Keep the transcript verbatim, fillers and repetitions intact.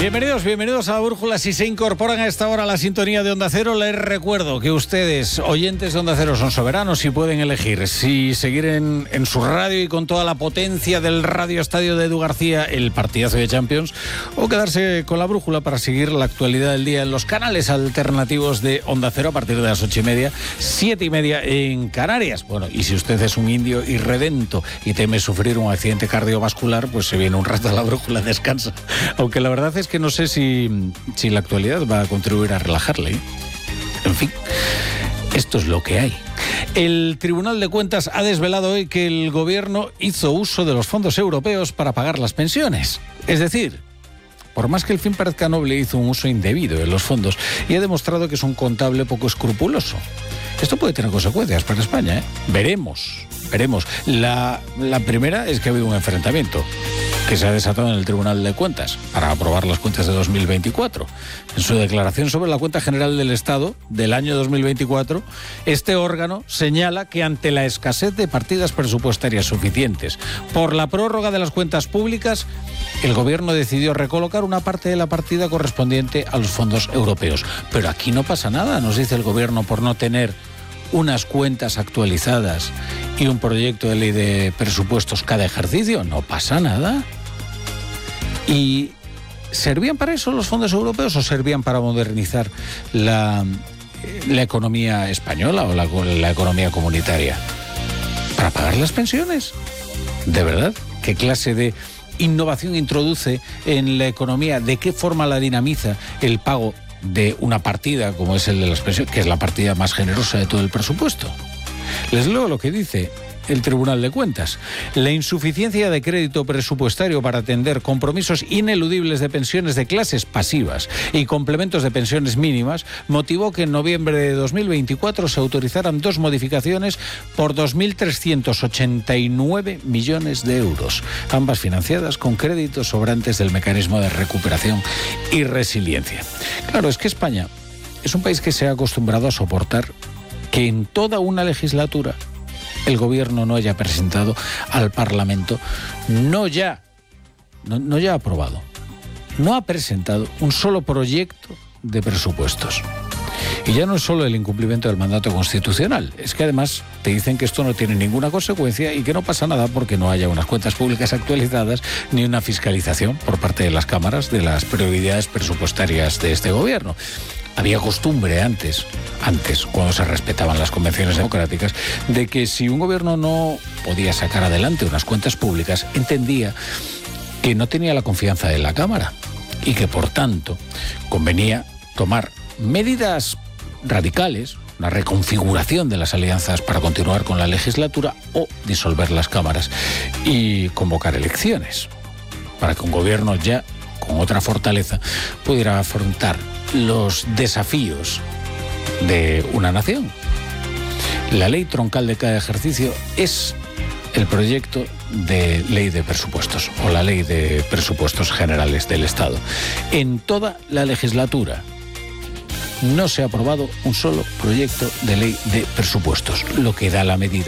Bienvenidos, bienvenidos a La Brújula. Si se incorporan a esta hora a la sintonía de Onda Cero, les recuerdo que ustedes, oyentes de Onda Cero, son soberanos y pueden elegir si seguir en, en su radio y con toda la potencia del Radio Estadio de Edu García el partidazo de Champions, o quedarse con La Brújula para seguir la actualidad del día en los canales alternativos de Onda Cero a partir de las ocho y media, siete y media en Canarias. Bueno, y si usted es un indio irredento y teme sufrir un accidente cardiovascular, pues se viene un rato a La Brújula, descansa. Aunque la verdad es que no sé si, si la actualidad va a contribuir a relajarle, ¿eh? En fin, esto es lo que hay. El Tribunal de Cuentas ha desvelado hoy que el gobierno hizo uso de los fondos europeos para pagar las pensiones. Es decir, por más que el fin parezca noble, hizo un uso indebido de los fondos y ha demostrado que es un contable poco escrupuloso. Esto puede tener consecuencias para España, ¿eh? Veremos, veremos. La, la primera es que ha habido un enfrentamiento que se ha desatado en el Tribunal de Cuentas para aprobar las cuentas de dos mil veinticuatro. En su declaración sobre la cuenta general del Estado del año dos mil veinticuatro, este órgano señala que ante la escasez de partidas presupuestarias suficientes por la prórroga de las cuentas públicas, el gobierno decidió recolocar una parte de la partida correspondiente a los fondos europeos. Pero aquí no pasa nada, nos dice el gobierno, por no tener unas cuentas actualizadas y un proyecto de ley de presupuestos cada ejercicio. No pasa nada. ¿Y servían para eso los fondos europeos o servían para modernizar la, la economía española o la, la economía comunitaria? ¿Para pagar las pensiones? ¿De verdad? ¿Qué clase de innovación introduce en la economía? ¿De qué forma la dinamiza el pago de una partida como es el de las pensiones, que es la partida más generosa de todo el presupuesto? Les leo lo que dice el Tribunal de Cuentas. La insuficiencia de crédito presupuestario para atender compromisos ineludibles de pensiones de clases pasivas y complementos de pensiones mínimas motivó que en noviembre de dos mil veinticuatro se autorizaran dos modificaciones por dos mil trescientos ochenta y nueve millones de euros, ambas financiadas con créditos sobrantes del mecanismo de recuperación y resiliencia. Claro, es que España es un país que se ha acostumbrado a soportar que en toda una legislatura el gobierno no haya presentado al Parlamento, no ya, no, no ya aprobado, no ha presentado un solo proyecto de presupuestos. Y ya no es solo el incumplimiento del mandato constitucional, es que además te dicen que esto no tiene ninguna consecuencia y que no pasa nada porque no haya unas cuentas públicas actualizadas ni una fiscalización por parte de las cámaras de las prioridades presupuestarias de este gobierno. Había costumbre antes, antes, cuando se respetaban las convenciones democráticas, de que si un gobierno no podía sacar adelante unas cuentas públicas, entendía que no tenía la confianza de la Cámara y que, por tanto, convenía tomar medidas radicales, una reconfiguración de las alianzas para continuar con la legislatura o disolver las cámaras y convocar elecciones, para que un gobierno ya con otra fortaleza pudiera afrontar los desafíos de una nación. La ley troncal de cada ejercicio es el proyecto de ley de presupuestos o la ley de presupuestos generales del Estado. En toda la legislatura no se ha aprobado un solo proyecto de ley de presupuestos, lo que da la medida